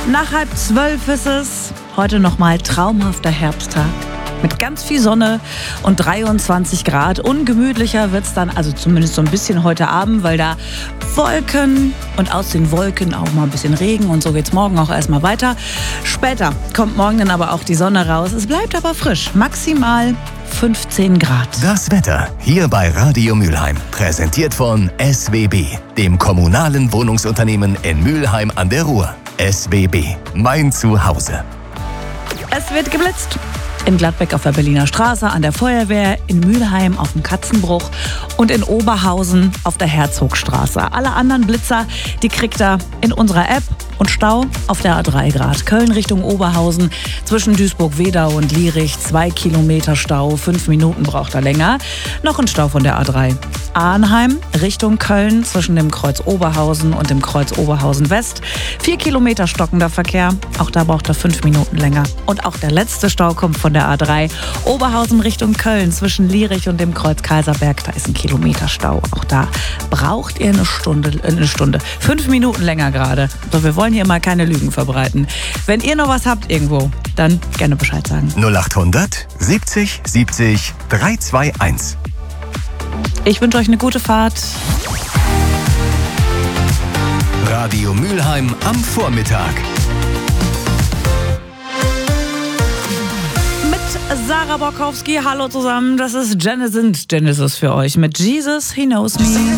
Nach 11:30 ist es. Heute nochmal traumhafter Herbsttag. Mit ganz viel Sonne und 23 Grad. Ungemütlicher wird es dann, also zumindest so ein bisschen heute Abend, weil da Wolken und aus den Wolken auch mal ein bisschen Regen und so geht es morgen auch erstmal weiter. Später kommt morgen dann aber auch die Sonne raus. Es bleibt aber frisch, maximal 15 Grad. Das Wetter hier bei Radio Mülheim. Präsentiert von SWB, dem kommunalen Wohnungsunternehmen in Mülheim an der Ruhr. SWB, mein Zuhause. Es wird geblitzt. In Gladbeck auf der Berliner Straße, an der Feuerwehr, in Mülheim auf dem Katzenbruch und in Oberhausen auf der Herzogstraße. Alle anderen Blitzer, die kriegt ihr in unserer App. Und Stau auf der A3 Grad. Köln Richtung Oberhausen zwischen Duisburg-Wedau und Lierich. 2 Kilometer Stau, 5 Minuten braucht er länger. Noch ein Stau von der A3. Arnheim Richtung Köln zwischen dem Kreuz Oberhausen und dem Kreuz Oberhausen West. 4 Kilometer stockender Verkehr. Auch da braucht er 5 Minuten länger. Und auch der letzte Stau kommt von der A3. Oberhausen Richtung Köln zwischen Lierich und dem Kreuz Kaiserberg. Da ist 1 Kilometer Stau. Auch da braucht ihr eine Stunde. 5 Minuten länger gerade. So, wir wollen hier mal keine Lügen verbreiten. Wenn ihr noch was habt irgendwo, dann gerne Bescheid sagen. 0800 70 70 321. Ich wünsche euch eine gute Fahrt. Radio Mülheim am Vormittag. Mit Sarah Borkowski. Hallo zusammen. Das ist Genesis für euch mit Jesus, He Knows Me.